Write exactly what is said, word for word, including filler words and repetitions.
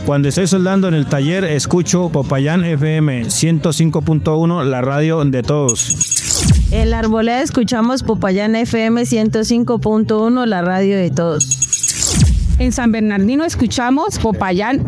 Cuando estoy soldando en el taller, escucho Popayán F M ciento cinco punto uno, la radio de todos. En la Arboleda escuchamos Popayán F M ciento cinco punto uno, la radio de todos. En San Bernardino escuchamos Popayán